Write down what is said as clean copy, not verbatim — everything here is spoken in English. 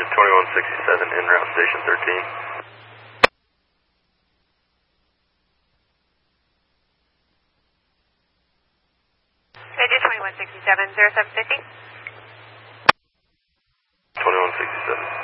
Agent 2167, en route station 13. Agent 2167, 0750. 2167.